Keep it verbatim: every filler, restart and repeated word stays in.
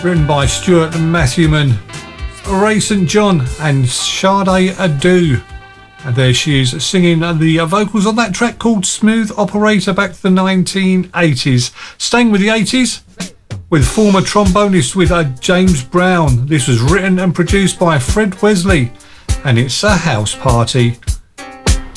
written by Stuart Matthewman, Ray Saint John and Sade Adu. And there she is singing the vocals on that track called Smooth Operator back to the nineteen eighties. Staying with the eighties with former trombonist with uh, James Brown. This was written and produced by Fred Wesley and it's a house party.